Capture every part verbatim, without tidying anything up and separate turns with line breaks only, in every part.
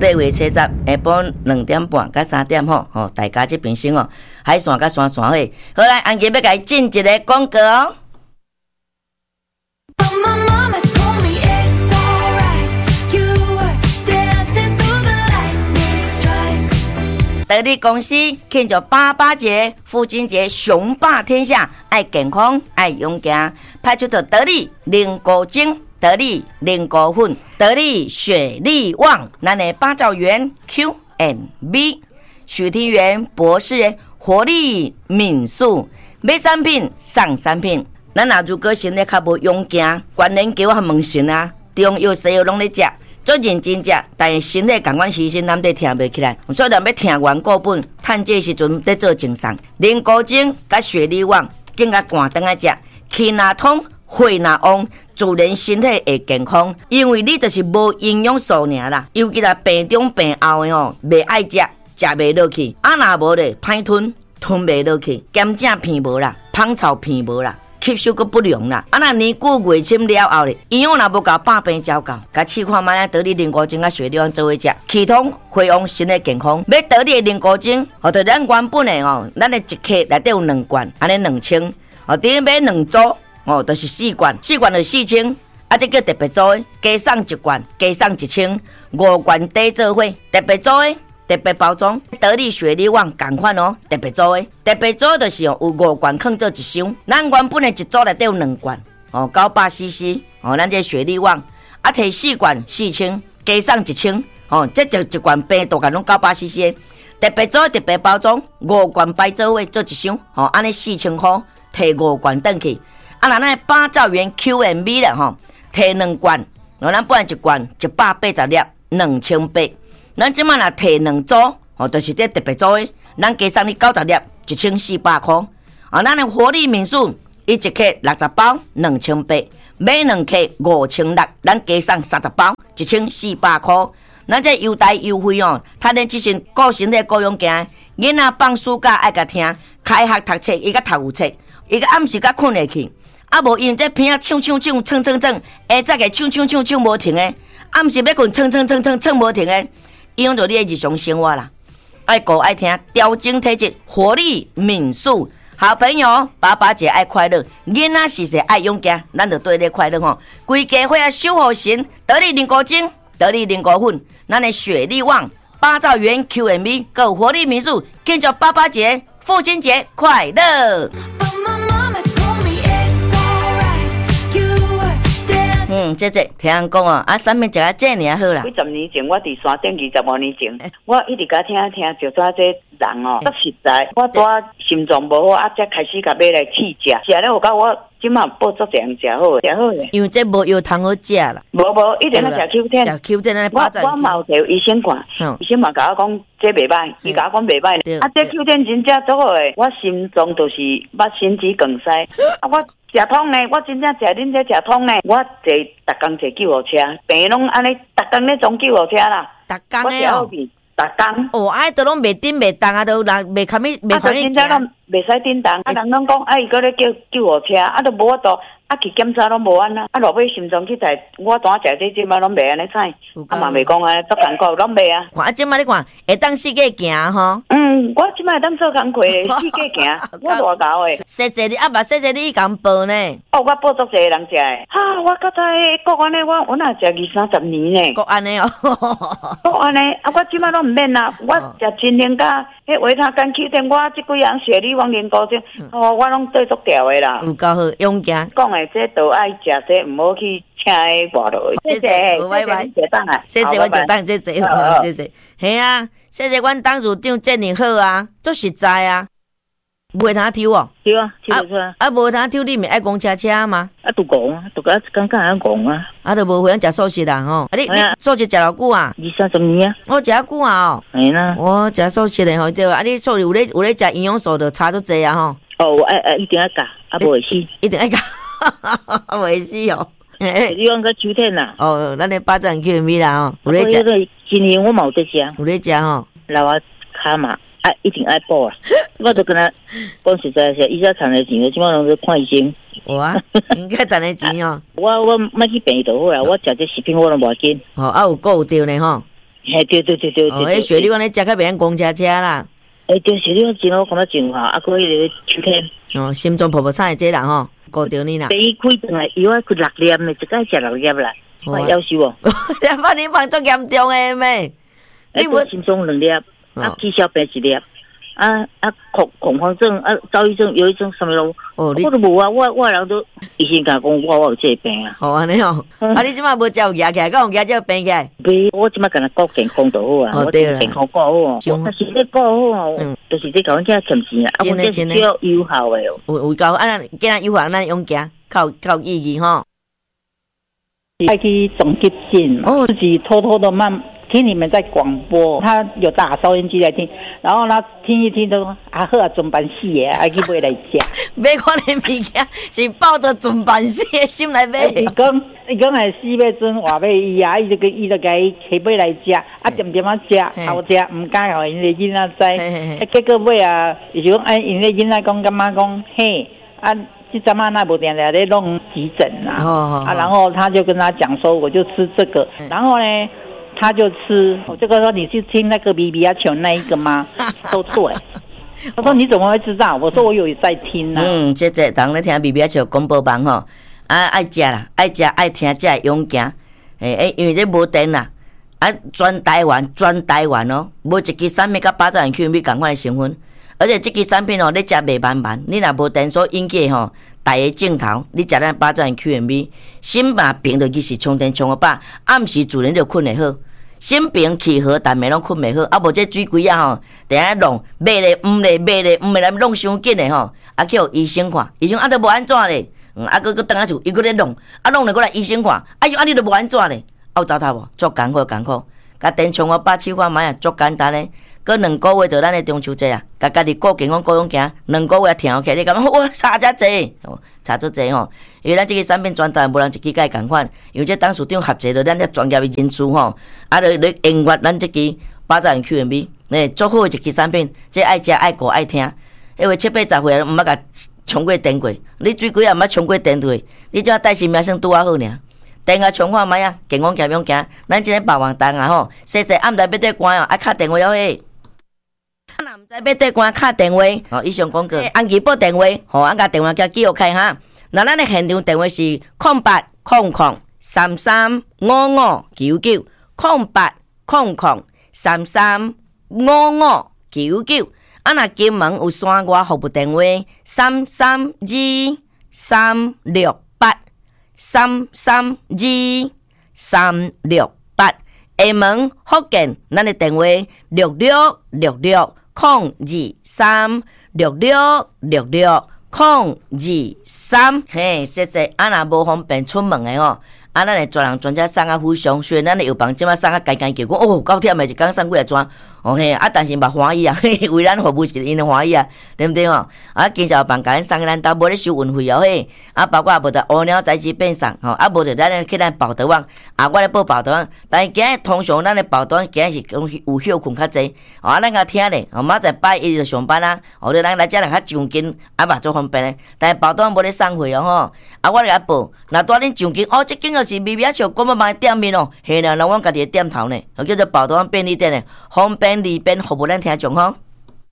八月七十下晡两点半到三点吼，吼大家这边先哦，海线甲山线会。好来，安吉要甲伊进一个广告哦。得力公司庆祝八八节、父亲节，雄霸天下，爱健康，爱勇敢，派出的得力零果精、得力零果粉、得力雪力旺，咱的八兆元 Q and B， 许庭元博士活力敏素，买产品送产品。咱若如果身体较无勇敢，关联球和问神啊，中药西药拢咧食。做认真食，但是身体感官牺牲，咱得听袂起来。所以咱要听完各本，趁这时阵得做精神。零古精甲雪力旺，更加寒顿来食，气若通，血若旺，自然身体会健康。因为你就是无营养素尔啦，尤其là病中病后的吼，袂爱食，食袂落去。啊若无咧，歹吞，吞袂落去，咸正片无啦，芳草片无啦。吸收个不良啦，啊那年久月深了后咧，营养若无够，百病照到。甲试看卖得力零古精甲雪力旺做伙食，气通血旺，身体健康。要得力零古精，哦，就咱原本的哦，咱的一克内底有两罐，安尼两千，哦，等于买两组，哦，就是四罐，四罐就四千。啊，这叫特别组的，加送一罐，加送一千，五罐底做伙，特别组的。特别包装，得力雪力旺同款哦，特别组的，特别组就是哦，有五罐放做一箱，咱原本的一组内底有两罐哦，九百 C C 哦，咱这雪力旺啊，摕四罐四千，加送一千哦，这就一罐平大概拢九百 C C， 特别组特别包装，五罐摆做伙做一箱哦，安尼四千块，摕五罐转去，啊，那咱八兆元 Q and B 啦吼，摕两罐，哦，咱本来一罐一百八十粒，两千八。咱即摆若摕两组，哦，就是这特别组的，咱加送你九十粒，一千四百块。哦，咱的活力敏素，伊一克六十包，两千八；买两克五千六，咱加送三十包，一千四百块。咱这优待优惠哦，他连即阵顾身体顾勇敢，囡仔放暑假爱甲听，开学读册伊甲读有册，伊甲暗时甲困下去。啊无因这片啊唱唱唱唱唱唱，下早个唱唱唱唱无停的，暗时要困唱唱唱唱唱无停的。影响到你的日常生活啦，爱顾爱听，调整体质，活力敏素。好朋友，爸爸节爱快乐，囡仔时时爱勇敢，咱就对你快乐吼。规家伙啊守护神，得力零古精，得力零古粉，咱的雪力旺，八兆元 Q and B， 够活力敏素，庆祝爸爸节、父亲节快乐。嗯，姐姐听人讲哦，啊，产品食啊这尔好啦。
几十年前，我伫山顶二十五年前，我一直甲听听，就抓这人哦，足实在。我拄心脏无好，啊，才开始甲买来试食，食了有甲我即马报足这样食好诶，食好诶。
因为这无药通好食啦。
无无，一定要食 Q 天。
食 Q 天咱
八我我嘛有摕医生看，嗯、医生嘛甲我讲这袂歹，伊甲我讲袂歹。啊，这 Q 天真正足好诶，我心脏就是捌心肌梗塞，啊我。食通呢，我真正食恁这食通呢，我坐逐工坐救护车，病拢安尼逐工咧装救护车啦，
逐工咧哦，
逐工。
哦，啊，都拢袂顶袂动啊，都人袂堪咪袂堪咪。
啊，真正拢袂使顶动，啊，人拢讲，啊，伊搁咧叫救护车，啊，都无法度，啊，去检查拢无安啦，啊，落尾心脏去在，我当食这即摆拢袂安尼采，啊嘛袂讲啊，足艰苦拢袂啊。
看啊，即摆你看，会当四界行吼。
嗯，我即摆会当做工课咧，四界行，我偌高诶。
谢谢你，啊嘛谢谢你讲报呢。
哦，我报足侪人食诶，哈，我较早国安尼，我我若食二三十年呢。
国安尼哦。
国安尼，啊，我即摆拢毋免啦，我食真灵甲迄维他干Q天，我即几样雪力旺零古精，哦，我拢对足调诶啦。
有够好，勇敢。
讲诶，这都爱食，这毋好去请迄外头。
谢谢，拜拜。
谢谢啊，
谢谢我就当谢谢，谢谢。系啊，谢谢阮董事长这么好啊，足实在啊。袂通抽哦，
抽啊，抽得出来。
啊，无通抽，你咪爱讲车车吗？
啊，都讲啊，都甲刚刚爱讲啊。
啊，都无会晓食素食啦吼。啊，你你素食食偌久啊？
二三十年啊。
我食啊久啊哦。
系啦。
我食素食的吼，对啊。你素有咧有咧食营养素，就差足济啊吼。
哦，我爱爱一定要教，啊，无会死。
一定爱教，无会死哦。
你讲个秋天啦。
哦，咱咧巴掌去咪啦吼，有咧食。
今年我冇得食。
有咧食吼。
老啊卡嘛。爱一定爱补啊！我都跟他讲实在是，伊只赚的钱，即摆拢是看医生。
有啊，应该赚的钱哦。
我我莫去病就好啦，我食这食品我拢无要紧。
哦，啊有够有对呢吼。
嘿，对对对对对。
哦，迄雪梨我咧食较免公车车啦。
诶，对，雪梨我真好，感觉真好，啊，佮迄个秋天。
哦，心中婆婆菜这人吼，顾着你啦。
第一开顿来，伊我开六粒的，一该食六粒啦。我夭寿哦。
两百年房足严重诶妹。
你我心中两粒，啊，肌小病一粒。啊啊恐恐慌症啊，躁郁症、忧郁症什么咯？哦，我都无啊，我我人都医生甲讲我我有这病啊。
哦，安尼哦，啊你即摆无照牙起来，敢有牙这病起来？
袂，我即摆干那顾健康就好啊。哦，对啦，健康顾好哦。但是你顾好哦，就是你甲阮遮欠钱啊，啊，我这是比较有效的哦。
有有够，啊，既然有效，咱用行，较较意义吼。
爱去总结信，哦，自己偷偷的慢。听你们在广播，他有打收音机来听，然后他听一听都说啊好啊，准办死的，啊去买来食。
买款的物件是抱着准办死的心来买。
伊讲伊讲系四月阵话买伊啊，伊就个伊就甲伊起买来食，啊点点啊食，好食，唔敢互因个囡仔知。啊结果尾啊，伊就讲哎，因个囡仔讲干嘛讲嘿啊。这阵啊，那不定在在弄急诊啊，哦、啊，然后他就跟他讲说，我就吃这个，然后呢，他就吃，我就跟他说你是听那个 B B 啊球那一个吗？说错哎，他说你怎么会知道？我说我有在听啊。
嗯，这这当咧听 B B 啊球广播网吼，啊爱食啦，爱食爱听才会勇行，诶诶，因为这无电啦，啊全台湾全台湾哦，无一支产品甲八十元 Q M B 同款的成分。而且这支产品哦，你食袂慢慢，你若无电所引起吼，大个镜头，你食咱八十元 Q M B， 心嘛平就其实充电充个饱，暗时自然就困会好，心平气和，但袂拢困袂好，啊无这水鬼啊吼，定下弄买咧唔咧买咧唔咧，弄伤紧咧吼，啊叫医生看，医生啊都无安怎咧，嗯啊佮佮等下厝，伊佮咧弄，啊弄咧过来医生看，哎呦啊你都无安怎咧，啊有糟蹋无？足艰苦艰苦，甲电充个饱试看卖啊，足简单咧。过两个月就咱的中秋节啊，甲家己顾健康顾勇行，两个月听起，你感觉哇差遮济，哦差足济吼。因为咱这个产品全台无人一支甲伊共款，因为这董事长合作着咱这专业的人士吼，啊，来来研发咱这支八十元 Q M B， 诶，足好的一支产品，这爱食爱顾爱听，因为七八十岁毋捌甲充过电过，你水鬼也毋捌充过电过，你只要带性命算拄啊好尔。电话充看卖啊，健康健勇行，咱这个霸王灯啊吼，细细暗台要对关哦，爱敲电话哟嘿。啊，若毋知要对关敲电话，哦，以上讲过，按基报电话，吼，按甲电话叫记录开哈。那咱的现场电话是空八空空三三五五九九，空八空空三三五五九九。啊，若金门有线外服务电话三三二三六八三三二三六八。厦门福建，咱的电话六六六六空二三六六六六空二三。嘿，谢谢。啊，若无方便出门的哦，啊，咱会专人专车送啊府上，虽然咱的药房即马送啊间间叫讲哦，高铁的一工送几啊转，哦嘿，啊，但是嘛欢喜啊，嘿，为咱服务是因的欢喜啊，对不对哦？啊，经销房甲咱送咱兜无咧收运费哦嘿，啊，包括无得乌鸟材质变送吼，啊，无得咱咧去咱报德网，啊，我咧报报德网，但是今日通常咱咧报德网今日是讲有休困较济，哦，啊，咱甲听咧，哦，明仔载拜一就上班啊，哦，对，咱来遮来较上紧，啊嘛做方便咧，但是报德网无咧送费哦吼，啊，我来报，若带恁上紧，哦，这间就是微微笑广播网的店面哦，嘿啦，那阮家己的店头呢，叫做报德网便利店咧，方便利便服务咱听众吼。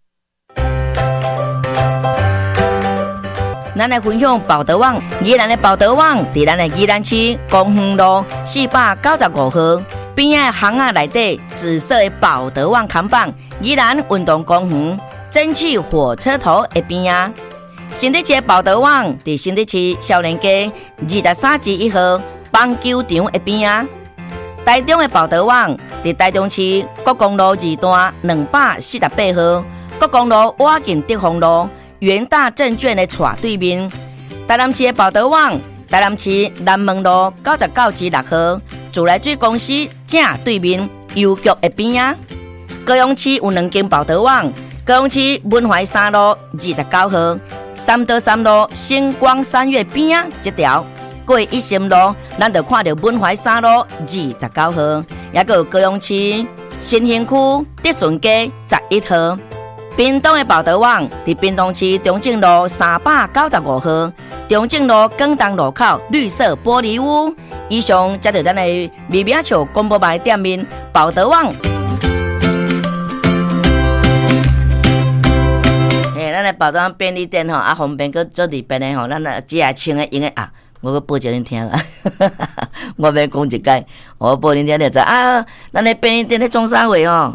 咱来分享报德网，宜兰的报德网伫咱的宜兰市公园路四百九十五号边仔巷仔内底紫色的报德网看板，宜兰运动公园蒸汽火车头的边仔。新竹市的报德网伫新竹市少年街二十三至一号棒球场的边仔。台中的报德网伫台中市国公路二段两百四十八号国公路瓦近德丰路元大证券的斜对面。台南市的报德网，台南市南门路九十九至六号自来水公司正对面邮局的边仔。高雄市有两间报德网，高雄市文怀三路二十九号三德三路星光三月边仔这条。过一心路，咱就看到文怀三路二十九号，也个有高雄市新兴区德顺街十一号。 屏东的宝德网伫屏东市中正路三百九十五号，中正路广东路口绿色玻璃屋。以上接到咱的微微笑广播牌店面宝德网。嘿，咱的宝德网便利店吼，啊方便搁做里边的吼，咱只下穿的用的啊，我搁报一恁听啊，我要讲一解，我报恁听就知啊。咱的便利店咧中山位吼。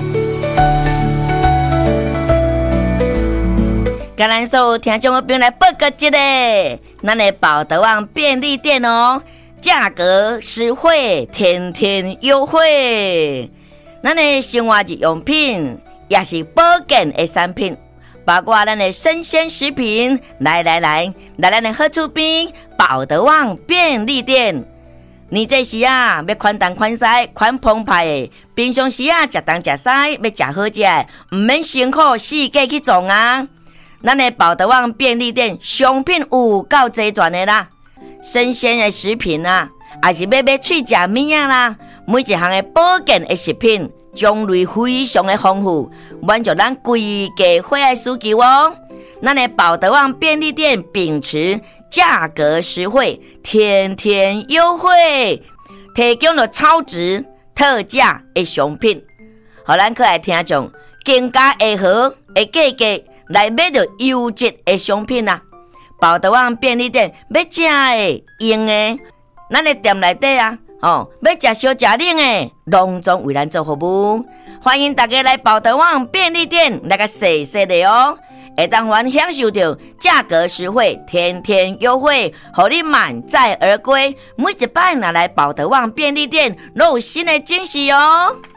甲咱所有听众朋友来报告一个，咱的宝德旺便利店哦，价格实惠，天天优惠。咱的生活日用品也是保健的产品，包括咱的生鲜食品。来来来，来咱的好厝边宝德旺便利店。你这时啊，要款东款西、款澎湃的，平常时啊，食东食西，要食好食，唔免辛苦四界去撞啊。咱的宝德旺便利店商品有够齐全的啦，生鲜的食品啊，还是要买脆食物啊啦，每一项的保健的食品种类非常的丰富，满足咱规家伙的需求哦。咱的宝德旺便利店秉持价格实惠、天天优惠，提供了超值特价的商品，互咱可爱听众更加会好的价格。来买到优质的商品啊！宝德旺便利店要食的、用的，咱的店内底啊，哦，要食小食冷的，拢总为咱做服务。欢迎大家来宝德旺便利店来个试试的哦，会当还享受到价格实惠、天天优惠，互你满载而归。每一摆拿来宝德旺便利店，都有新的惊喜哦。